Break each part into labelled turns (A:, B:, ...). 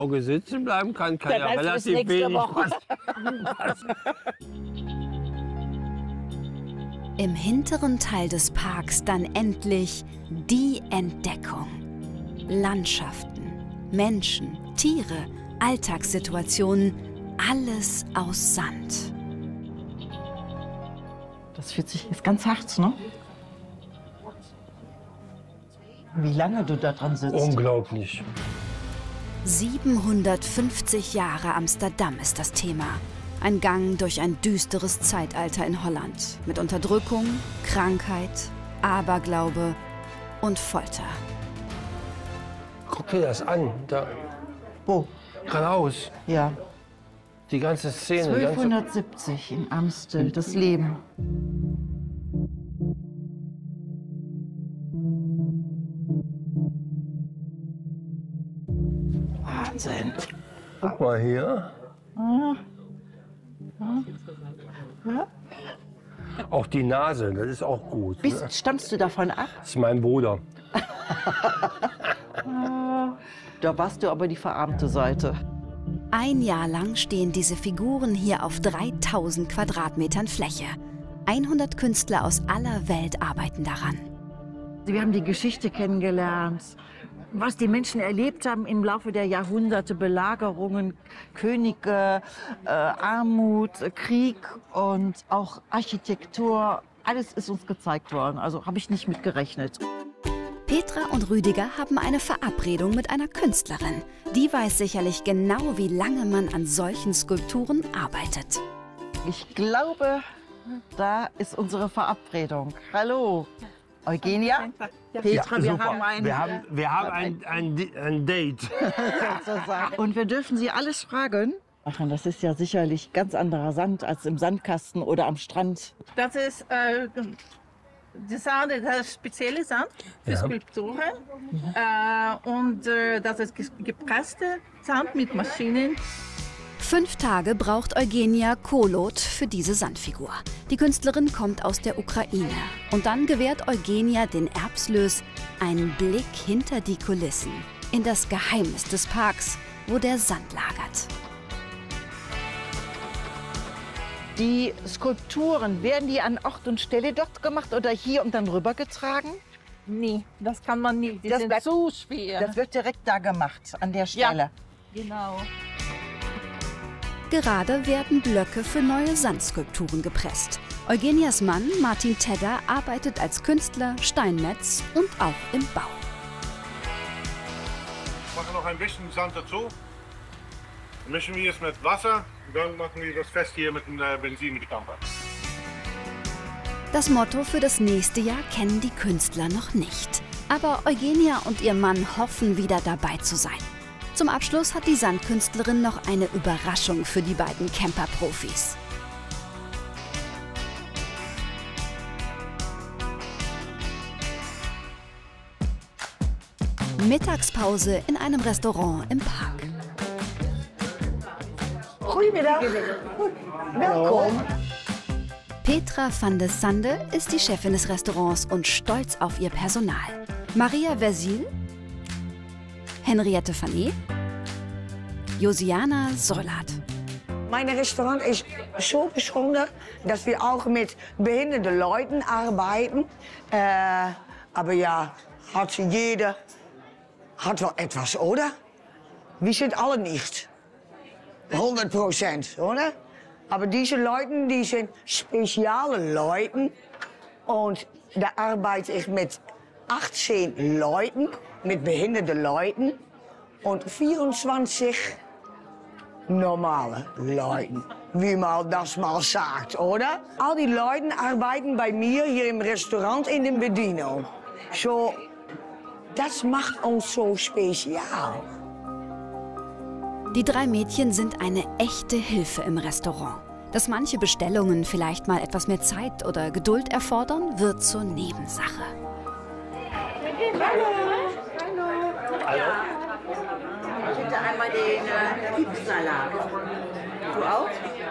A: Auge sitzen bleiben kann ja
B: Dann heißt es
A: relativ
B: nächste
A: wenig
B: Woche.
C: Im hinteren Teil des Parks dann endlich die Entdeckung. Landschaften, Menschen, Tiere, Alltagssituationen, alles aus Sand.
B: Das fühlt sich jetzt ganz hart, ne? Wie lange du da dran sitzt.
A: Unglaublich.
C: 750 Jahre Amsterdam ist das Thema. Ein Gang durch ein düsteres Zeitalter in Holland. Mit Unterdrückung, Krankheit, Aberglaube und Folter.
A: Guck dir das an. Da,
B: Wo?
A: geradeaus.
B: Ja.
A: Die ganze Szene. Die ganze
B: 1270 in Amstel, das Leben. Wahnsinn.
A: Guck mal hier. Auch die Nase, das ist auch gut. Ne?
B: Stammst du davon ab?
A: Das ist mein Bruder.
B: Da warst du aber die verarmte Seite.
C: Ein Jahr lang stehen diese Figuren hier auf 3000 Quadratmetern Fläche. 100 Künstler aus aller Welt arbeiten daran.
B: Wir haben die Geschichte kennengelernt, was die Menschen erlebt haben im Laufe der Jahrhunderte, Belagerungen, Könige, Armut, Krieg und auch Architektur. Alles ist uns gezeigt worden, also habe ich nicht mit gerechnet.
C: Petra und Rüdiger haben eine Verabredung mit einer Künstlerin. Die weiß sicherlich genau, wie lange man an solchen Skulpturen arbeitet.
B: Ich glaube, da ist unsere Verabredung. Hallo, Eugenia, Petra,
A: Ja,
B: wir
A: super.
B: haben
A: wir haben ein Date.
B: sozusagen. Und wir dürfen Sie alles fragen. Ach, das ist ja sicherlich ganz anderer Sand als im Sandkasten oder am Strand.
D: Das ist die Sand, das spezielle Sand für Skulpturen. Das ist gepresste Sand mit Maschinen.
C: 5 Tage braucht Eugenia Kolot für diese Sandfigur. Die Künstlerin kommt aus der Ukraine. Und dann gewährt Eugenia den Erbslös einen Blick hinter die Kulissen, in das Geheimnis des Parks, wo der Sand lagert.
B: Die Skulpturen, werden die an Ort und Stelle dort gemacht oder hier und dann rübergetragen?
D: Nee, das kann man nicht. Die
B: Das
D: sind
B: bleibt-
D: zu schwer.
B: Das wird direkt da gemacht, an der Stelle.
D: Genau.
C: Gerade werden Blöcke für neue Sandskulpturen gepresst. Eugenias Mann, Martin Tedder, arbeitet als Künstler, Steinmetz und auch im Bau.
E: Machen noch ein bisschen Sand dazu. Dann mischen wir es mit Wasser. Dann machen wir das fest hier mit dem Benzin mit Dampfer.
C: Das Motto für das nächste Jahr kennen die Künstler noch nicht. Aber Eugenia und ihr Mann hoffen, wieder dabei zu sein. Zum Abschluss hat die Sandkünstlerin noch eine Überraschung für die beiden Camper-Profis. Mittagspause in einem Restaurant im Park.
B: Goedemiddag. Welkom.
C: Petra van de Sande ist die Chefin des Restaurants und stolz auf ihr Personal. Maria Versil, Henriette Vanet, Josiana Solat.
F: Mein Restaurant ist so besonders, dass wir auch mit behinderten Leuten arbeiten. Aber ja, jeder hat wel etwas, oder? Wir sind alle nicht 100%, oder? Aber diese Leute, die sind spezielle Leute. Und da arbeite ich mit 18 Leuten, mit behinderten Leuten und 24 normale Leuten, wie man das mal sagt, oder? All die Leute arbeiten bei mir hier im Restaurant in der Bedienung. So, das macht uns so spezial.
C: Die 3 Mädchen sind eine echte Hilfe im Restaurant. Dass manche Bestellungen vielleicht mal etwas mehr Zeit oder Geduld erfordern, wird zur Nebensache.
B: Bitte einmal den Kippsalat. Du auch?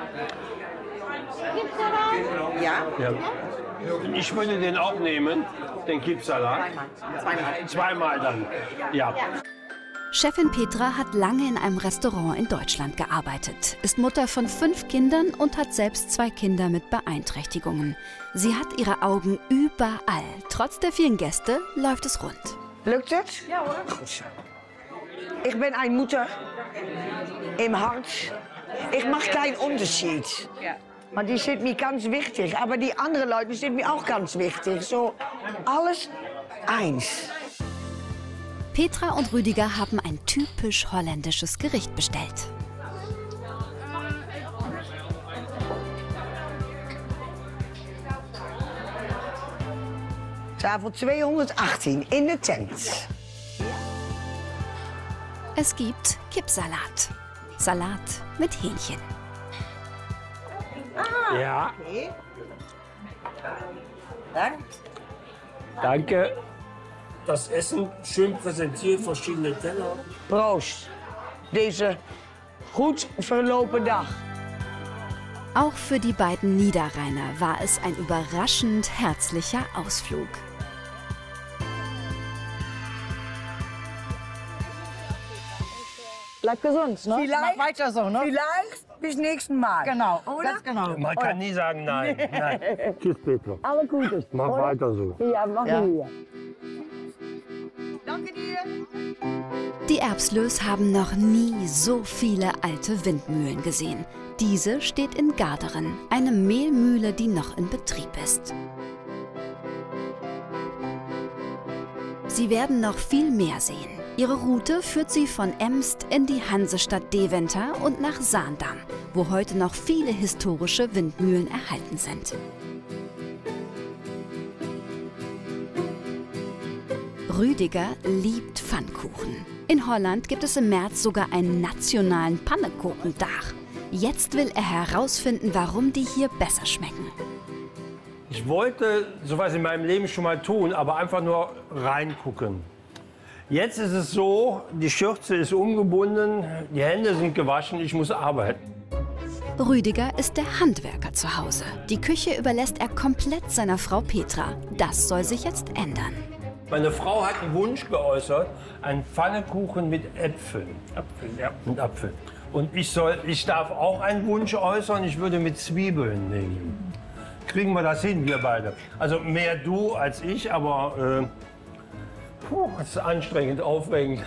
B: Ja?
A: Ja. Ich würde den auch nehmen, den Kippsalat.
B: Zweimal.
A: Zweimal dann. Ja.
C: Chefin Petra hat lange in einem Restaurant in Deutschland gearbeitet, ist Mutter von 5 Kindern und hat selbst 2 Kinder mit Beeinträchtigungen. Sie hat ihre Augen überall. Trotz der vielen Gäste läuft es rund.
F: Lukt het? Ja hoor. Goed. Ich bin eine Mutter im Herz. Ich mache keinen Unterschied.
D: Ja.
F: Maar die sind mir ganz wichtig. Aber die anderen Leute sind mir auch ganz wichtig. So, alles eins.
C: Petra und Rüdiger haben ein typisch holländisches Gericht bestellt.
F: Tafel 218 in de tent.
C: Es gibt Kippsalat. Salat mit Hähnchen.
A: Ja,
B: Dann
A: danke. Das Essen schön präsentiert, verschiedene Teller.
F: Proost. Deze goed verlopen dag.
C: Auch für die beiden Niederrheiner war es ein überraschend herzlicher Ausflug.
B: bleib gesund, ne?
F: Vielleicht-
B: Mach weiter so, ne?
F: Vielleicht bis nächsten Mal.
B: Genau,
F: Oder?
B: ganz genau.
A: Man kann nie sagen nein. Nein. Tschüss, Petra.
F: Aber Gutes.
A: Mach
F: oder?
A: weiter so.
F: Ja, mach
B: Ja.
F: wir. Danke dir.
C: Die Erbslös haben noch nie so viele alte Windmühlen gesehen. Diese steht in Garderen, eine Mehlmühle, die noch in Betrieb ist. Sie werden noch viel mehr sehen. Ihre Route führt sie von Emst in die Hansestadt Deventer und nach Zaandam, wo heute noch viele historische Windmühlen erhalten sind. Rüdiger liebt Pfannkuchen. In Holland gibt es im März sogar einen nationalen Pannekuchentag. Jetzt will er herausfinden, warum die hier besser schmecken.
A: Ich wollte sowas in meinem Leben schon mal tun, aber einfach nur reingucken. Jetzt ist es so, die Schürze ist umgebunden, die Hände sind gewaschen, ich muss arbeiten.
C: Rüdiger ist der Handwerker zu Hause. Die Küche überlässt er komplett seiner Frau Petra. Das soll sich jetzt ändern.
A: Meine Frau hat einen Wunsch geäußert, einen Pfannekuchen mit Äpfeln. Mit Apfel. Und ich darf auch einen Wunsch äußern, ich würde mit Zwiebeln nehmen. Kriegen wir das hin, wir beide? Also mehr du als ich, aber das ist anstrengend, aufregend.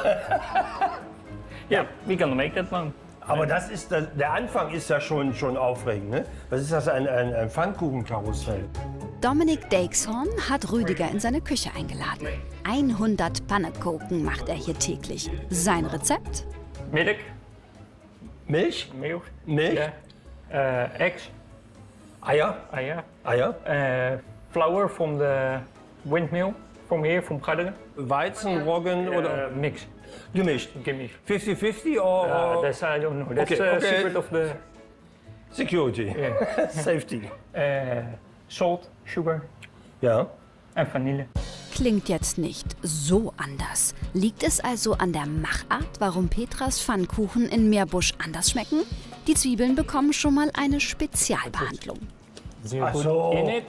G: Yeah, we can make that one.
A: Aber das ist, der Anfang ist ja schon aufregend. Ne? Was ist das, ein Pfannkuchenkarussell?
C: Dominik Dijkshorn hat Rüdiger in seine Küche eingeladen. 100 Pannekuchen macht er hier täglich. Sein Rezept?
G: Milk,
A: Milch?
G: milk,
A: Milch?
G: yeah. Eggs,
A: Eier?
G: Eier, flour from the windmill, from here, from Garderen.
A: Weizen, Roggen oder
G: Mix,
A: gemischt?
G: gemischt.
A: 50-50 or
G: That's I don't know. That's
A: Okay, okay.
G: secret of the
A: security?
G: yeah.
A: Safety.
G: Salt, sugar
A: Ja.
G: and vanille.
C: Klingt jetzt nicht so anders. Liegt es also an der Machart, warum Petras Pfannkuchen in Meerbusch anders schmecken? Die Zwiebeln bekommen schon mal eine Spezialbehandlung.
G: You
A: Ach
G: put
A: so.
G: in it.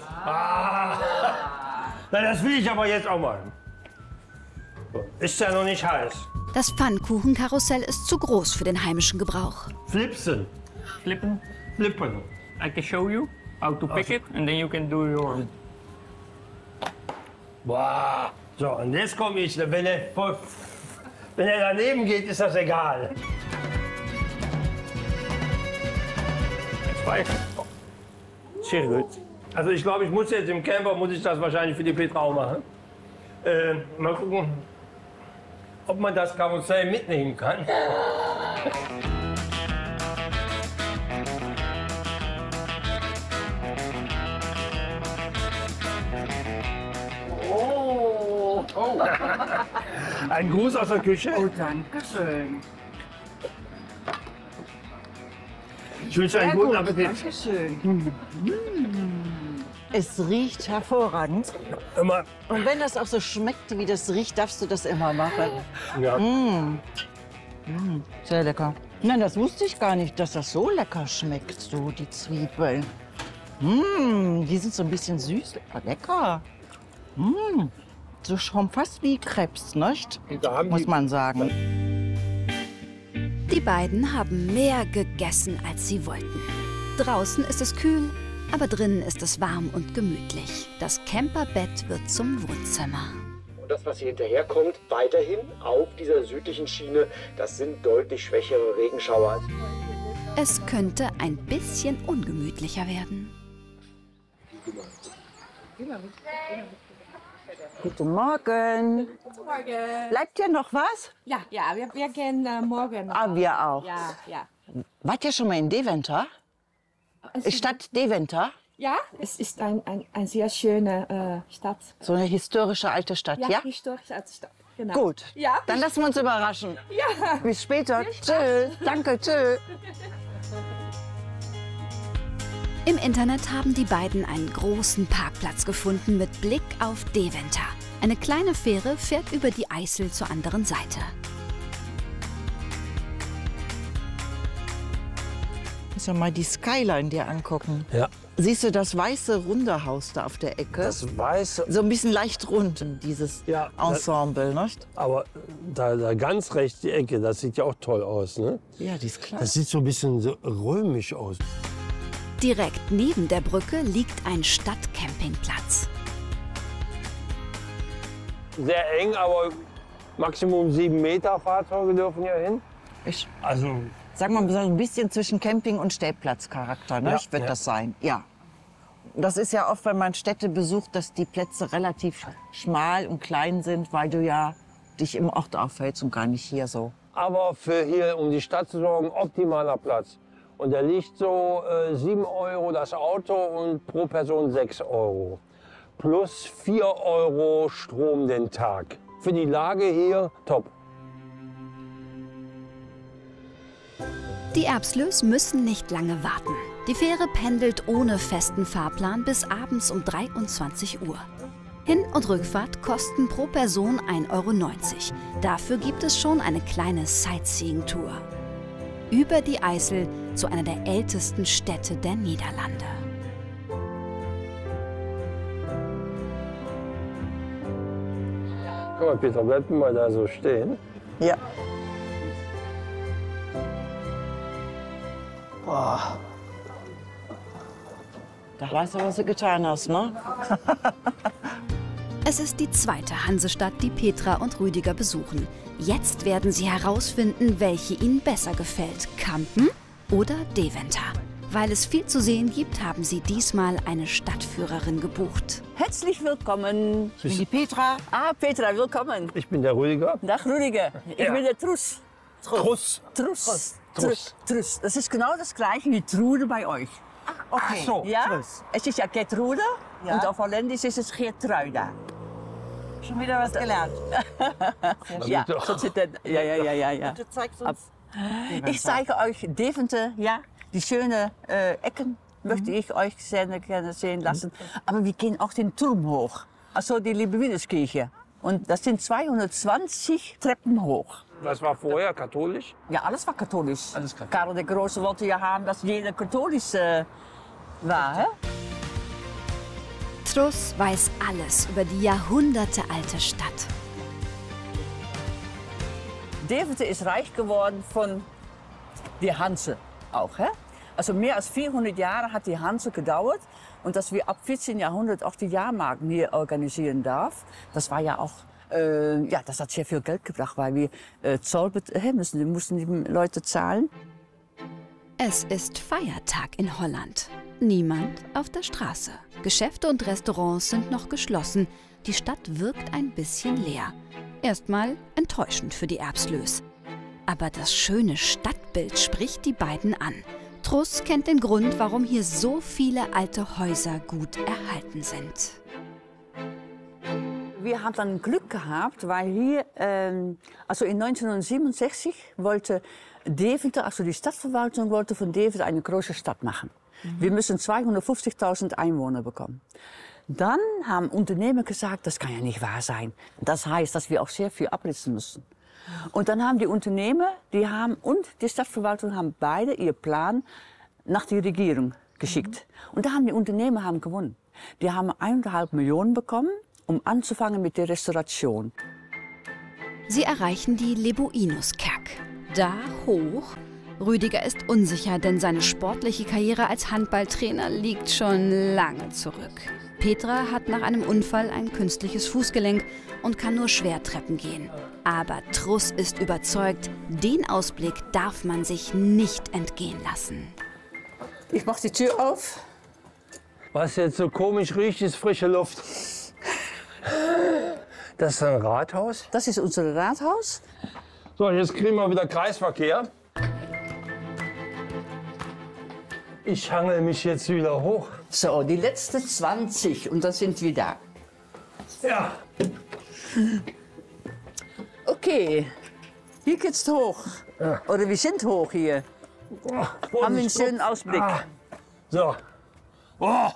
A: Na, das will ich aber jetzt auch mal. Ist ja noch nicht heiß.
C: Das Pfannkuchenkarussell ist zu groß für den heimischen Gebrauch.
A: Flipsen.
G: Flippen.
A: Flippen.
G: I can show you how to pick it, and then you can do your.
A: Boah. So, und jetzt komme ich. Wenn er daneben geht, ist das egal.
G: Five. Sehr gut.
A: Also ich glaube, ich muss jetzt im Camper, muss ich das wahrscheinlich für die Petra auch machen. Mal gucken, ob man das Karussell mitnehmen kann. Ein Gruß aus der Küche.
B: Oh, danke schön.
A: Ich wünsche einen guten Appetit.
B: Danke schön. Es riecht hervorragend.
A: Immer.
B: Und wenn das auch so schmeckt, wie das riecht, darfst du das immer machen.
A: Ja.
B: Sehr lecker. Nein, das wusste ich gar nicht, dass das so lecker schmeckt, so die Zwiebeln. Die sind so ein bisschen süß. Lecker. so schon fast wie Krebs, nicht?
A: Da haben
B: Muss man sagen.
C: Die beiden haben mehr gegessen, als sie wollten. Draußen ist es kühl, aber drinnen ist es warm und gemütlich. Das Camperbett wird zum Wohnzimmer.
H: Und das, was hier hinterherkommt, weiterhin auf dieser südlichen Schiene, das sind deutlich schwächere Regenschauer.
C: Es könnte ein bisschen ungemütlicher werden.
B: Guten Morgen. Bleibt hier noch was?
I: Ja, wir gehen morgen.
B: Ah, wir auch.
I: Ja.
B: Wart ihr schon mal in Deventer? Stadt Deventer?
I: Ja, es ist eine sehr schöne Stadt.
B: So eine historische alte Stadt, ja?
I: Historisch als Stadt. Genau.
B: Gut,
I: Ja.
B: dann lassen wir uns überraschen.
I: Ja.
B: Bis später. Tschüss. Danke, tschüss.
C: Im Internet haben die beiden einen großen Parkplatz gefunden mit Blick auf Deventer. Eine kleine Fähre fährt über die Eisel zur anderen Seite.
B: Muss ja mal die Skyline dir angucken.
A: Ja.
B: Siehst du das weiße runde Haus da auf der Ecke?
A: Das weiße,
B: So ein bisschen leicht rund, dieses
A: Ja,
B: Ensemble, nicht?
A: aber da ganz rechts die Ecke, das sieht ja auch toll aus, ne?
B: Ja, die ist klar.
A: Das sieht so ein bisschen so römisch aus.
C: Direkt neben der Brücke liegt ein Stadtcampingplatz.
A: Sehr eng, aber Maximum 7 Meter Fahrzeuge dürfen hier hin.
B: Ich
A: Also
B: sag mal, so ein bisschen zwischen Camping- und Stellplatzcharakter, ne?
A: Ja,
B: Wird
A: ja.
B: das sein, ja. Das ist ja oft, wenn man Städte besucht, dass die Plätze relativ schmal und klein sind, weil du ja dich im Ort aufhältst und gar nicht hier so.
A: aber für hier, um die Stadt zu sorgen, optimaler Platz. Und der liegt so 7 € das Auto und pro Person 6 €. Plus 4 € Strom den Tag. Für die Lage hier top.
C: Die Erbslös müssen nicht lange warten. Die Fähre pendelt ohne festen Fahrplan bis abends um 23 Uhr. Hin- und Rückfahrt kosten pro Person 1,90 €. Dafür gibt es schon eine kleine Sightseeing-Tour. Über die Eisel zu einer der ältesten Städte der Niederlande.
A: Guck mal, Peter, bleib mal da so stehen.
B: Ja. Da weißt du, was du getan hast, ne?
C: Es ist die zweite Hansestadt, die Petra und Rüdiger besuchen. Jetzt werden sie herausfinden, welche ihnen besser gefällt. Kampen oder Deventer. Weil es viel zu sehen gibt, haben sie diesmal eine Stadtführerin gebucht.
J: Herzlich willkommen.
B: Ich bin die Petra.
J: Ah, Petra, willkommen.
A: Ich bin der Rüdiger.
J: Dag Rüdiger. Ich bin der Truss.
A: Truss.
J: Truss.
A: Truss.
J: Truss. Das ist genau das gleiche wie Trude bei euch.
B: Okay.
A: Ach so.
J: Ja?
B: Truss.
J: Es ist ja Gertrude
B: Ja.
J: und auf Holländisch ist es Gertruida.
B: Schon wieder was gelernt.
J: Ja, so zit het. Ja.
B: Du zeigst uns
J: Ich zeige euch Deventer, ja, die schönen Ecken möchte ich euch sehr gerne sehen lassen. Aber wir gehen auch den Turm hoch, also die Liebewinnerskirche. Und das sind 220 Treppen hoch.
A: Was war vorher katholisch?
J: Ja, alles war katholisch.
A: Alles katholisch.
J: Karl der Große wollte ja haben, dass jeder katholisch war. Hè?
C: Truss weiß alles über die jahrhundertealte Stadt.
J: Deventer ist reich geworden von der Hanse auch. Hè? Also mehr als 400 Jahre hat die Hanse gedauert. Und dass wir ab 14. Jahrhundert auch die Jahrmarken hier organisieren darf, das war ja auch, das hat sehr viel Geld gebracht, weil wir Zoll mussten die Leute zahlen.
C: Es ist Feiertag in Holland. Niemand auf der Straße. Geschäfte und Restaurants sind noch geschlossen. Die Stadt wirkt ein bisschen leer. Erstmal enttäuschend für die Erbslös. Aber das schöne Stadtbild spricht die beiden an. Truss kennt den Grund, warum hier so viele alte Häuser gut erhalten sind.
J: Wir haben dann Glück gehabt, weil hier, also in 1967 wollte Deventer, also die Stadtverwaltung wollte von Deventer eine große Stadt machen. Wir müssen 250.000 Einwohner bekommen. Dann haben Unternehmer gesagt, das kann ja nicht wahr sein. Das heißt, dass wir auch sehr viel abrissen müssen. Und dann haben die Unternehmer, und die Stadtverwaltung haben beide ihr Plan nach der Regierung geschickt. Und da haben die Unternehmer gewonnen. Die haben 1,5 Millionen bekommen um anzufangen mit der Restauration.
C: Sie erreichen die Lebuinuskerk. Da hoch. Rüdiger ist unsicher, denn seine sportliche Karriere als Handballtrainer liegt schon lange zurück. Petra hat nach einem Unfall ein künstliches Fußgelenk und kann nur schwer Treppen gehen. Aber Truss ist überzeugt, den Ausblick darf man sich nicht entgehen lassen.
J: Ich mache die Tür auf.
A: Was jetzt so komisch riecht, ist frische Luft. Das ist ein Rathaus.
J: Das ist unser Rathaus.
A: So, jetzt kriegen wir wieder Kreisverkehr. Ich hangel mich jetzt wieder hoch.
J: So, die letzten 20 und dann sind wir da.
A: Ja.
J: Okay, hier geht's hoch.
A: Ja.
J: Oder wir sind hoch hier.
A: Oh,
J: Haben wir einen schönen Ausblick.
A: Ah. So. Oh.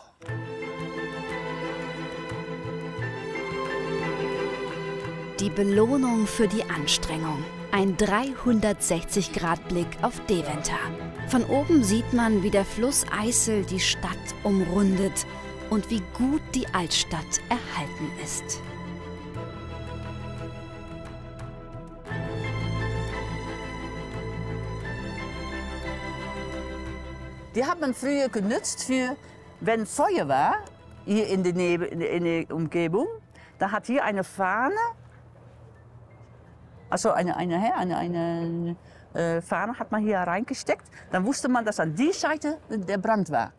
C: Die Belohnung für die Anstrengung. Ein 360-Grad-Blick auf Deventer. Von oben sieht man, wie der Fluss Eisel die Stadt umrundet und wie gut die Altstadt erhalten ist.
J: Die hat man früher genutzt für, wenn Feuer war, hier in der Umgebung. Da hat hier eine Fahne, also eine Fahne hat man hier reingesteckt. Dann wusste man, dass an die Seite der Brand war.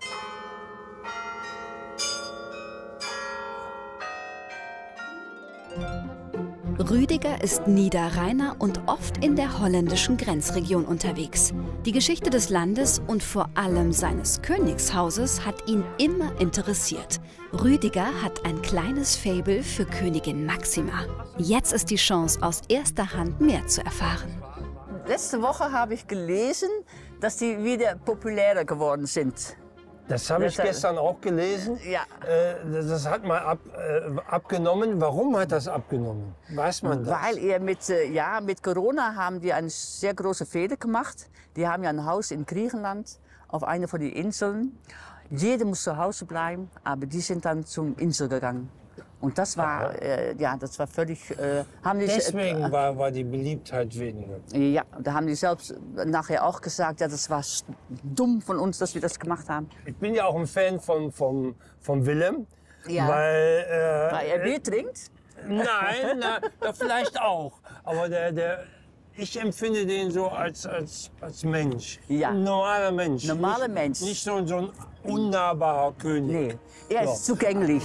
C: Rüdiger ist Niederrheiner und oft in der holländischen Grenzregion unterwegs. Die Geschichte des Landes und vor allem seines Königshauses hat ihn immer interessiert. Rüdiger hat ein kleines Faible für Königin Maxima. Jetzt ist die Chance, aus erster Hand mehr zu erfahren.
J: Letzte Woche habe ich gelesen, dass die wieder populärer geworden sind.
A: Das habe ich gestern auch gelesen.
J: Ja.
A: Das hat mal abgenommen. Warum hat das abgenommen? Weiß man das?
J: Weil er mit Corona haben die eine sehr große Fehde gemacht. Die haben ja ein Haus in Griechenland, auf einer von den Inseln. Jeder muss zu Hause bleiben, aber die sind dann zum Insel gegangen. Und das war, das war völlig...
A: Deswegen war die Beliebtheit weniger.
J: Ja, da haben die selbst nachher auch gesagt, ja, das war dumm von uns, dass wir das gemacht haben.
A: Ich bin ja auch ein Fan von Willem.
J: Ja.
A: Weil
J: er Bier trinkt?
A: Nein, vielleicht auch. Aber ich empfinde den so als Mensch.
J: Ja.
A: Ein normaler Mensch.
J: Normaler Mensch.
A: Nicht so ein unnahbarer König.
J: Nee, er ist zugänglich.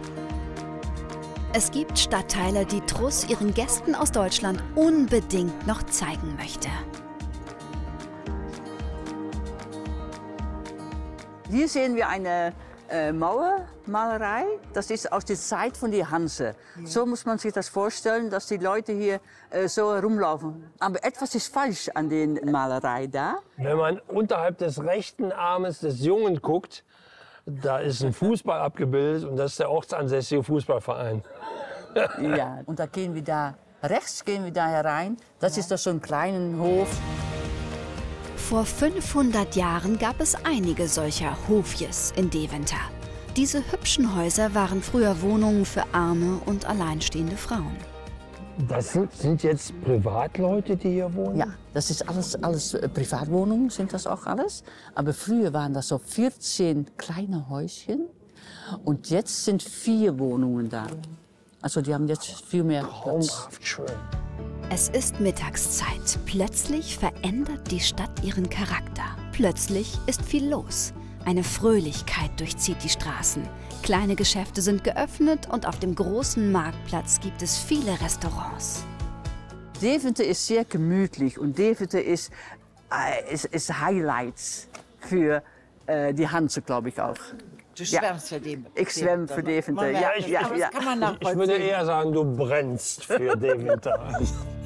C: Es gibt Stadtteile, die Truss ihren Gästen aus Deutschland unbedingt noch zeigen möchte.
J: Hier sehen wir eine Mauermalerei. Das ist aus der Zeit von der Hanse. So muss man sich das vorstellen, dass die Leute hier so rumlaufen. Aber etwas ist falsch an der Malerei da.
A: Wenn man unterhalb des rechten Armes des Jungen guckt, da ist ein Fußball abgebildet und das ist der ortsansässige Fußballverein.
J: Ja, und da gehen wir da rechts herein. Das ist doch so ein kleiner Hof.
C: Vor 500 Jahren gab es einige solcher Hofjes in Deventer. Diese hübschen Häuser waren früher Wohnungen für arme und alleinstehende Frauen.
A: Das sind jetzt Privatleute, die hier wohnen?
J: Ja, das ist alles Privatwohnungen, sind das auch alles. Aber früher waren das so 14 kleine Häuschen und jetzt sind 4 Wohnungen da. Also die haben jetzt viel mehr Platz.
A: Schön.
C: Es ist Mittagszeit. Plötzlich verändert die Stadt ihren Charakter. Plötzlich ist viel los. Eine Fröhlichkeit durchzieht die Straßen. Kleine Geschäfte sind geöffnet und auf dem großen Marktplatz gibt es viele Restaurants.
J: Deventer ist sehr gemütlich und Deventer ist Highlights für die Hanse, glaube ich auch.
B: Du schwärmst für Deventer.
J: Ich schwärme für Deventer.
B: Ja,
J: ja.
B: Kann man
A: Ich würde eher sagen, du brennst für Deventer.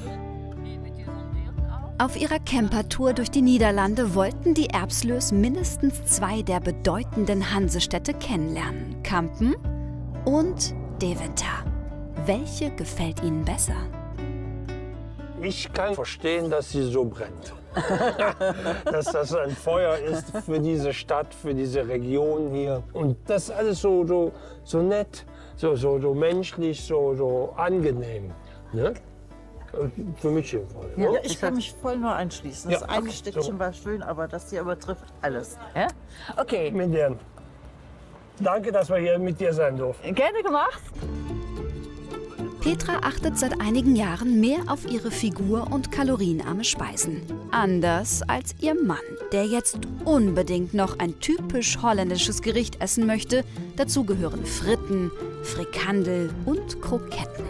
C: Auf ihrer Campertour durch die Niederlande wollten die Erbslös mindestens 2 der bedeutenden Hansestädte kennenlernen. Kampen und Deventer. Welche gefällt ihnen besser?
A: Ich kann verstehen, dass sie so brennt. dass das ein Feuer ist für diese Stadt, für diese Region hier. Und das ist alles so nett, so menschlich, so angenehm. Ne? Für mich jedenfalls.
B: Ja, ich kann mich voll nur anschließen. Das
A: Ja,
B: eine
A: okay,
B: Stückchen
A: so.
B: war schön, aber das hier übertrifft alles. Ja? Okay,
A: Miriam, danke, dass wir hier mit dir sein durften.
B: gerne gemacht.
C: Petra achtet seit einigen Jahren mehr auf ihre Figur und kalorienarme Speisen. Anders als ihr Mann, der jetzt unbedingt noch ein typisch holländisches Gericht essen möchte. Dazu gehören Fritten, Frikandel und Kroketten.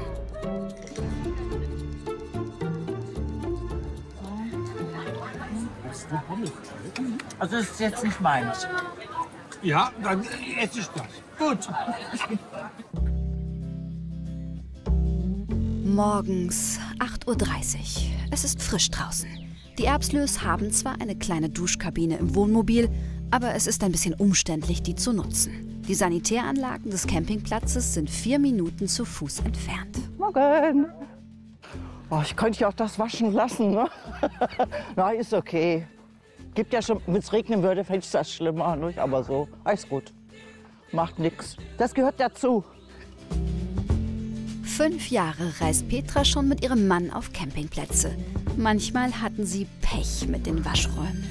B: Also das ist jetzt nicht meins.
A: Ja, dann esse ich das. Gut.
C: Morgens 8:30 Uhr. Es ist frisch draußen. Die Erbslös haben zwar eine kleine Duschkabine im Wohnmobil, aber es ist ein bisschen umständlich, die zu nutzen. Die Sanitäranlagen des Campingplatzes sind 4 Minuten zu Fuß entfernt.
B: Morgen. Oh, ich könnte ja auch das waschen lassen, ne? Na, ist okay. Gibt ja schon, wenn es regnen würde, fände ich das schlimmer, ne? Aber so, alles gut. Macht nichts. Das gehört dazu.
C: 5 Jahre reist Petra schon mit ihrem Mann auf Campingplätze. Manchmal hatten sie Pech mit den Waschräumen.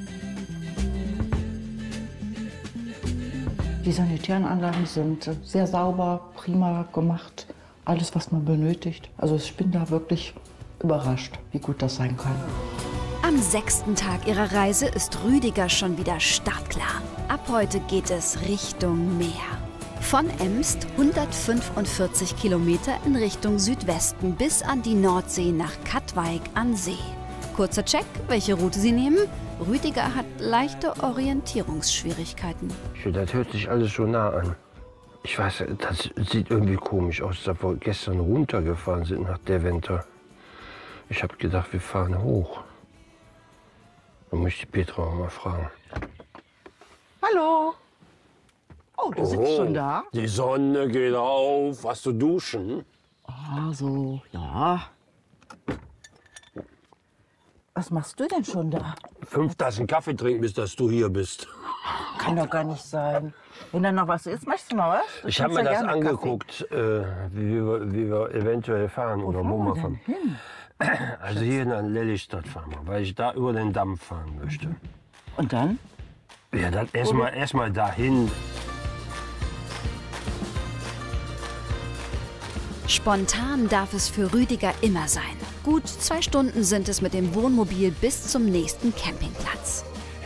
B: Die sanitären Anlagen sind sehr sauber, prima gemacht. Alles, was man benötigt. Also ich bin da wirklich überrascht, wie gut das sein kann.
C: Am 6. Tag ihrer Reise ist Rüdiger schon wieder startklar. Ab heute geht es Richtung Meer. Von Emst 145 Kilometer in Richtung Südwesten bis an die Nordsee nach Katwijk an See. Kurzer Check, welche Route sie nehmen. Rüdiger hat leichte Orientierungsschwierigkeiten.
A: Das hört sich alles so nah an. Ich weiß, das sieht irgendwie komisch aus, dass wir gestern runtergefahren sind nach Deventer. Ich habe gedacht, wir fahren hoch. Dann muss ich die Petra auch mal fragen.
B: Hallo. Oh, du sitzt schon da?
A: Die Sonne geht auf. Hast du duschen?
B: Also, ja. Was machst du denn schon da?
A: 5 Tassen Kaffee trinken, bis dass du hier bist.
B: Kann doch gar nicht sein. Wenn da noch was ist, möchtest du mal was?
A: Ich habe mir das angeguckt, wie wir eventuell fahren oder wo wir fahren.
B: Hin?
A: Also hier nach Lelystad fahren wir, weil ich da über den Damm fahren möchte.
B: Und dann?
A: Ja, dann erst mal dahin.
C: Spontan darf es für Rüdiger immer sein. Gut 2 Stunden sind es mit dem Wohnmobil bis zum nächsten Campingplatz.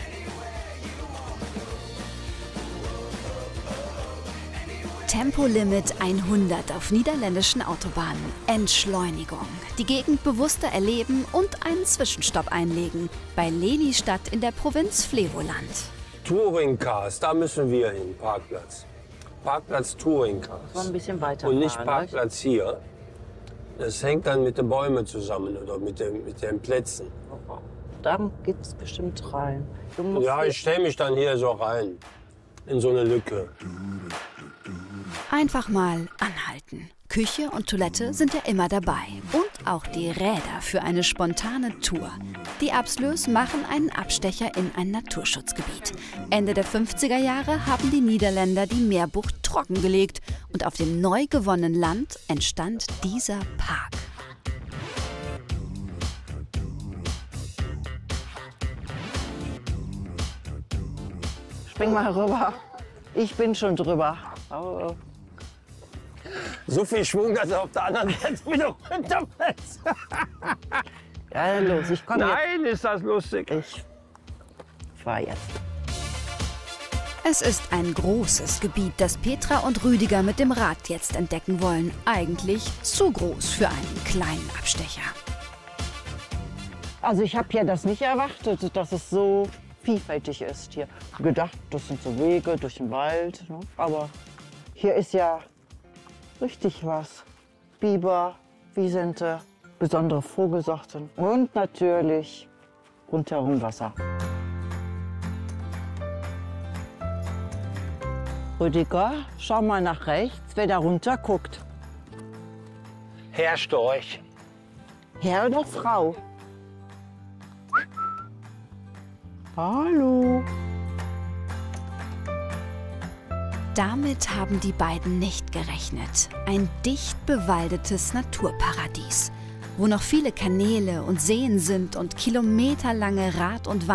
C: Tempolimit 100 auf niederländischen Autobahnen. Entschleunigung. Die Gegend bewusster erleben und einen Zwischenstopp einlegen. Bei Lelystad in der Provinz Flevoland.
A: Touringcars, da müssen wir hin, Parkplatz. Parkplatz Touringcars.
B: So ein bisschen weiter
A: Und nicht
B: fahren,
A: Parkplatz hier. Das hängt dann mit den Bäumen zusammen oder mit den Plätzen.
B: Da geht's bestimmt rein. Du musst
A: Ja, ich stelle mich dann hier so rein. In so eine Lücke.
C: Einfach mal anhalten. Küche und Toilette sind ja immer dabei. Und auch die Räder für eine spontane Tour. Die Erbslös machen einen Abstecher in ein Naturschutzgebiet. Ende der 50er Jahre haben die Niederländer die Meerbucht trockengelegt. Und auf dem neu gewonnenen Land entstand dieser Park.
B: Spring mal rüber. Ich bin schon drüber. Oh.
A: So viel Schwung, dass er auf der anderen Seite wieder runterfällt.
B: Ja, los, ich komme jetzt.
A: Nein, ist das lustig.
B: Ich fahr jetzt.
C: Es ist ein großes Gebiet, das Petra und Rüdiger mit dem Rad jetzt entdecken wollen. Eigentlich zu groß für einen kleinen Abstecher.
B: Also ich habe ja das nicht erwartet, dass es so vielfältig ist hier. Gedacht, das sind so Wege durch den Wald, ne? Aber hier ist ja richtig was. Biber, Wiesente, besondere Vogelsorten und natürlich rundherum Wasser. Rüdiger, schau mal nach rechts, wer da runter guckt.
A: Herr Storch.
B: Herr oder Frau?
J: Hallo.
C: Damit haben die beiden nicht gerechnet. Ein dicht bewaldetes Naturparadies, wo noch viele Kanäle und Seen sind und kilometerlange Rad- und